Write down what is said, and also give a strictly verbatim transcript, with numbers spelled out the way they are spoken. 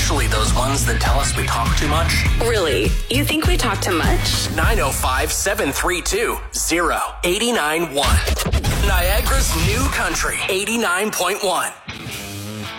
especially those ones that tell us we talk too much. Really? You think we talk too much? nine oh five, seven three two, oh eight nine one. Niagara's new country, eighty-nine point one.